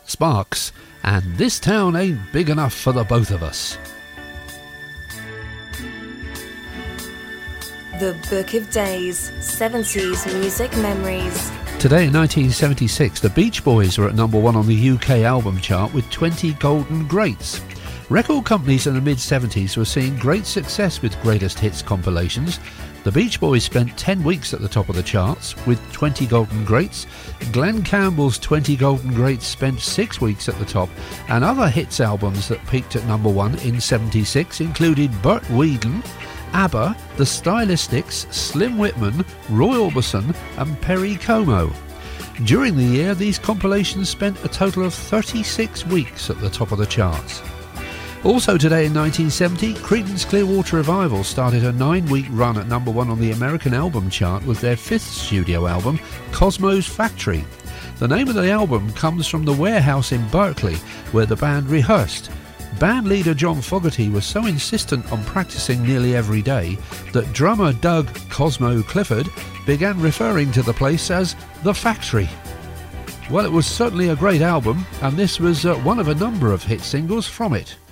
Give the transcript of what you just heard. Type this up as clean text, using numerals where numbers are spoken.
Sparks, and This Town Ain't Big Enough for the Both of Us. The Book of Days, 70s music memories. Today in 1976, the Beach Boys were at number 1 on the UK album chart with 20 Golden Greats. Record companies in the mid-70s were seeing great success with greatest hits compilations. The Beach Boys spent 10 weeks at the top of the charts with 20 Golden Greats. Glenn Campbell's 20 Golden Greats spent 6 weeks at the top, and other hits albums that peaked at number 1 in 76 included Burt Weedon, ABBA, The Stylistics, Slim Whitman, Roy Orbison and Perry Como. During the year, these compilations spent a total of 36 weeks at the top of the charts. Also today in 1970, Creedence Clearwater Revival started a 9-week run at number 1 on the American album chart with their 5th studio album, Cosmo's Factory. The name of the album comes from the warehouse in Berkeley where the band rehearsed. Band leader John Fogerty was so insistent on practicing nearly every day that drummer Doug Cosmo Clifford began referring to the place as The Factory. Well, it was certainly a great album, and this was one of a number of hit singles from it.